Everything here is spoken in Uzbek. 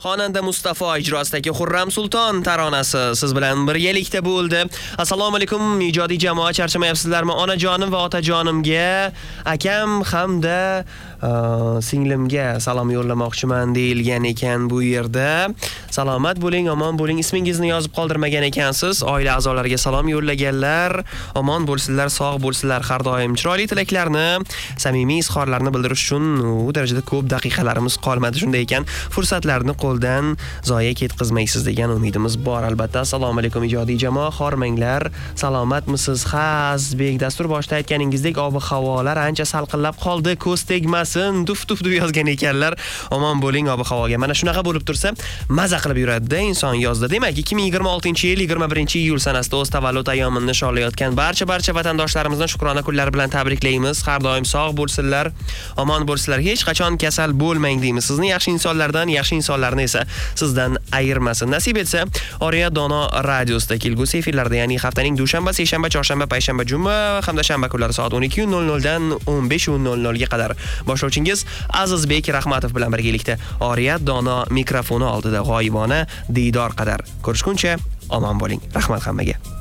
Xonanda Mustafa ijrosidagi Xurram Sulton taronasi siz bilan birgalikda bo'ldi. Assalomu alaykum ijodiy jamoa, charchamayapsizlarmi? Onajonim va otajonimga, akam hamda singlimga salom yo'llamoqchiman deyilgan ekan bu yerda. Salomat bo'ling, omon bo'ling. Ismingizni yozib qoldirmagan ekansiz. Oila a'zolariga salom yo'llaganlar, omon bo'lsinlar, sog' bo'lsinlar. Har doim chiroyli tilaklarni, samimiy izhorlarni bildirish uchun u darajada ko'p daqiqalarimiz qolmadi. Shunday ekan, fursatlarni qo'ldan zoya ketkazmaysiz degan umidimiz bor albatta. Assalomu alaykum ijodiy jamoa, xormanglar. Salomatmisiz? Ha, Azizbek, dastur boshida aytganingizdek ob-havolar ancha salqinlab qoldi. Ko'z tegmasin, duf-duf deb yozgan ekanlar. Omon bo'ling ob-havoga. Mana shunaqa bo'lib tursa, maza qilib yuradi-da inson yozdi. Demak, 2026-yil 21-iyul sanasida o'z tavallud ayyomini nishonlayotgan barcha vatandoshlarimizni shukrona kunlari bilan tabriklaymiz. Har doim sog' bo'lsinlar, omon bo'lsinlar, hech qachon kasal bo'lmang deymiz. Sizni yaxshi insonlardan, yaxshi insonlarni esa sizdan ayirmasin. Nasib etsa, Oriya Dono radiosida kelgusi efirlarda, ya'ni haftaning dushanba, seshanba, chorshanba, payshanba, juma hamda shanba kunlari soat 12:00 dan 15:00 ga qadar boshlovchingiz Azizbek Rahmatov bilan birgalikda Oriya Dono mikrofoni oldida g'oyibona diydor qadar ko'rishguncha omon bo'ling. Rahmat hammaga.